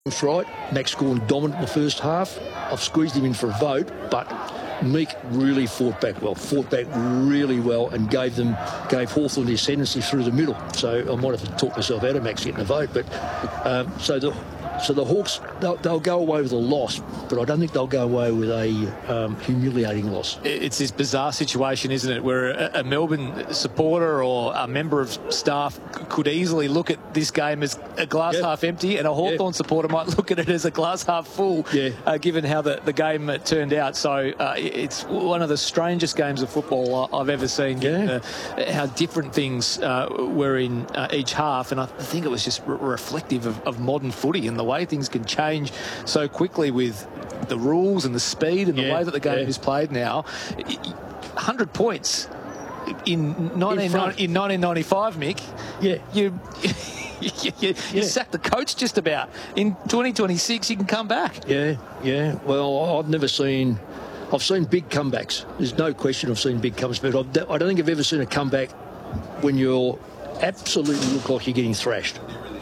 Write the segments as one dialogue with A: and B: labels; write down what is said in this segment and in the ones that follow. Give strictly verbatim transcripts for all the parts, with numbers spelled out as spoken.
A: That's right. Max Gawn dominant in the first half. I've squeezed him in for a vote, but Meek really fought back well, fought back really well and gave them, gave Hawthorn the ascendancy through the middle. So I might have to talk myself out of Max getting a vote. But um, so the so the Hawks, they'll, they'll go away with a loss, but I don't think they'll go away with a um, humiliating loss.
B: It's this bizarre situation, isn't it, where a, a Melbourne supporter or a member of staff could easily look at this game as a glass yep. half empty, and a Hawthorn yep. supporter might look at it as a glass half full,
A: yeah.
B: uh, given how the, the game uh, turned out. So uh, it's one of the strangest games of football I've ever seen,
A: yeah.
B: uh, how different things uh, were in uh, each half, and I think it was just re reflective of, of modern footy and the way things can change so quickly with the rules and the speed and the
A: yeah.
B: way that the game
A: yeah.
B: is played now. one hundred points in, nineteen,
A: in,
B: in nineteen ninety-five, Mick.
A: Yeah.
B: You... you, you, you
A: yeah.
B: sacked the coach just about. In twenty twenty-six, you can come back.
A: Yeah, yeah. Well, I've never seen... I've seen big comebacks. There's no question I've seen big comebacks, but I've, I don't think I've ever seen a comeback when you're absolutely look like you're getting thrashed.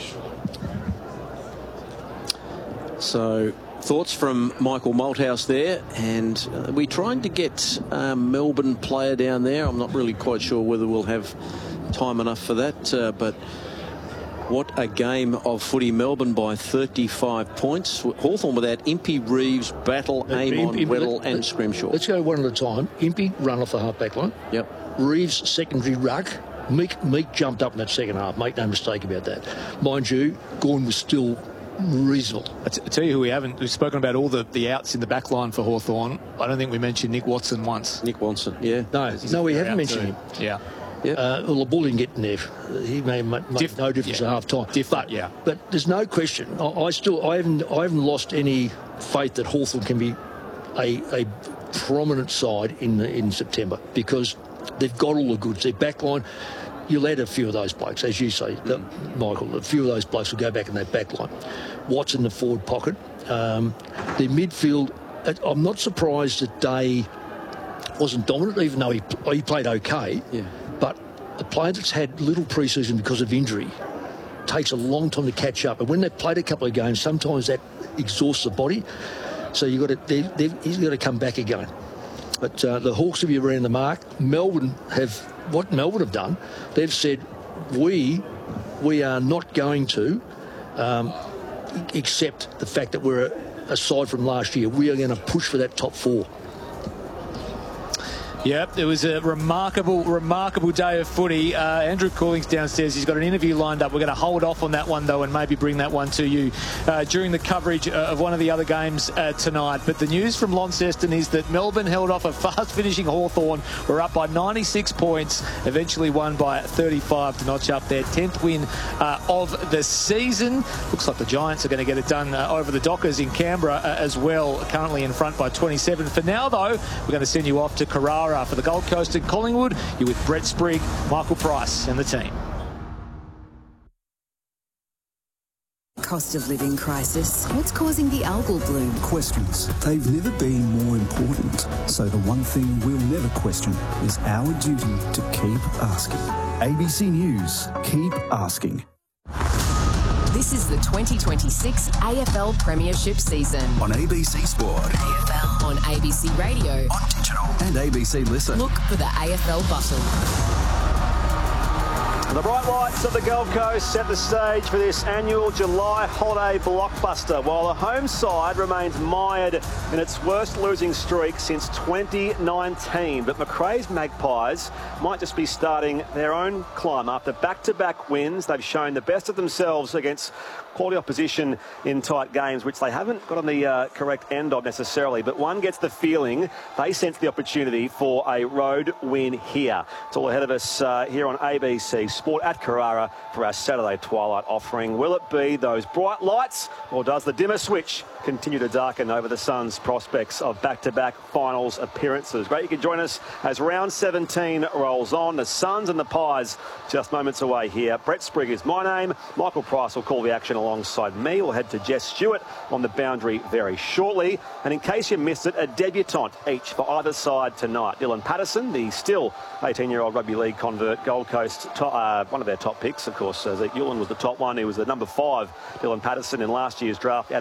C: So, thoughts from Michael Malthouse there, and uh, we're trying to get a Melbourne player down there. I'm not really quite sure whether we'll have time enough for that, uh, but what a game of footy. Melbourne by thirty-five points. Hawthorn without Impey, Reeves, Battle, Amon, Impey, Weddle and Scrimshaw.
A: Let's go one at a time. Impey, run off the half-back line.
C: Yep.
A: Reeves, secondary ruck. Meek, Meek jumped up in that second half. Make no mistake about that. Mind you, Gawn was still reasonable.
B: I tell you who we haven't. We've spoken about all the, the outs in the back line for Hawthorn. I don't think we mentioned Nick Watson once.
C: Nick Watson, yeah.
A: No, no, we haven't mentioned him.
B: Yeah.
A: Yeah. Uh, well, the ball didn't get in there. He may make Dif no difference yeah. at half time.
B: Different,
A: but,
B: yeah.
A: But there's no question. I, I still, I haven't, I haven't lost any faith that Hawthorn can be a, a prominent side in the, in September, because they've got all the goods. Their back line. You'll add a few of those blokes, as you say, mm. Michael. A few of those blokes will go back in that back line. Watts in the forward pocket. Um, their midfield. I'm not surprised that Day wasn't dominant, even though he he played okay.
C: Yeah.
A: But a player that's had little pre-season because of injury takes a long time to catch up. And when they've played a couple of games, sometimes that exhausts the body. So you got to, they've, they've, he's got to come back again. But uh, the Hawks have been around the mark. Melbourne have, what Melbourne have done, they've said, we, we are not going to um, accept the fact that we're, aside from last year, we are going to push for that top four.
B: Yep, it was a remarkable, remarkable day of footy. Uh, Andrew Cooling's downstairs. He's got an interview lined up. We're going to hold off on that one, though, and maybe bring that one to you uh, during the coverage uh, of one of the other games uh, tonight. But the news from Launceston is that Melbourne held off a fast-finishing Hawthorn. We're up by ninety-six points, eventually won by thirty-five to notch up their tenth win uh, of the season. Looks like the Giants are going to get it done uh, over the Dockers in Canberra uh, as well, currently in front by twenty-seven. For now, though, we're going to send you off to Carrara for the Gold Coast and Collingwood. You're with Brett Sprigg, Michael Price and the team.
D: Cost of living crisis. What's causing the algal bloom?
E: Questions. They've never been more important. So the one thing we'll never question is our duty to keep asking. A B C News. Keep asking.
D: This is the twenty twenty-six A F L Premiership season.
E: On A B C Sport.
D: A F L. On A B C Radio.
E: On digital. And A B C Listen.
D: Look for the A F L button.
F: The bright lights of the Gold Coast set the stage for this annual July holiday blockbuster, while the home side remains mired in its worst losing streak since twenty nineteen. But Macrae's Magpies might just be starting their own climb. After back-to-back wins, they've shown the best of themselves against quality opposition in tight games, which they haven't got on the uh, correct end of necessarily, but one gets the feeling they sense the opportunity for a road win here. It's all ahead of us uh, here on A B C Sport at Carrara for our Saturday twilight offering. Will it be those bright lights, or does the dimmer switch continue to darken over the Suns' prospects of back-to-back finals appearances? Great you can join us as round seventeen rolls on. The Suns and the Pies just moments away here. Brett Sprigg is my name. Michael Price will call the action alongside me. We'll head to Jess Stewart on the boundary very shortly. And in case you missed it, a debutant each for either side tonight. Dylan Patterson, the still eighteen-year-old rugby league convert, Gold Coast, to, uh, one of their top picks, of course. Uh, Zeke Ulan was the top one. He was the number five, Dylan Patterson, in last year's draft.